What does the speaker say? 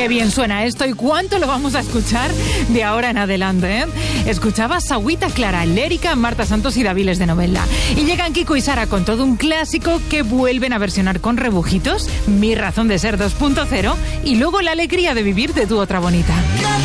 Qué bien suena esto y cuánto lo vamos a escuchar de ahora en adelante, ¿eh? Escuchabas Agüita Clara, Lérica, Marta Santos y Daviles de Novella. Y llegan Kiko y Sara con todo un clásico que vuelven a versionar con rebujitos, Mi razón de ser 2.0 y luego La alegría de vivir de Tu otra bonita.